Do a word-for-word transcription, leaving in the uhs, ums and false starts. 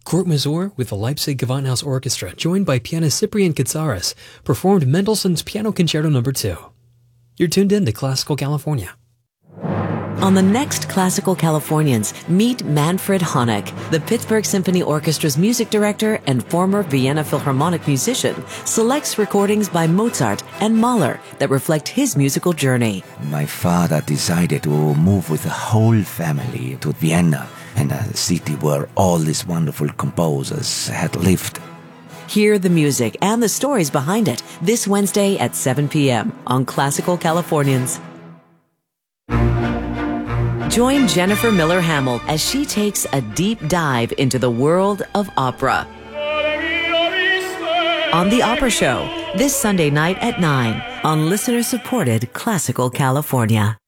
Court Mazur with the Leipzig Gewandhaus Orchestra, joined by pianist Cyprian Katsaris, performed Mendelssohn's Piano Concerto Number two. You're tuned in to Classical California. On the next Classical Californians, meet Manfred Honeck, the Pittsburgh Symphony Orchestra's music director and former Vienna Philharmonic musician, selects recordings by Mozart and Mahler that reflect his musical journey. My father decided to move with the whole family to Vienna, and a city where all these wonderful composers had lived. Hear the music and the stories behind it this Wednesday at seven p.m. on Classical Californians. Join Jennifer Miller Hamill as she takes a deep dive into the world of opera on The Opera Show this Sunday night at nine on listener-supported Classical California.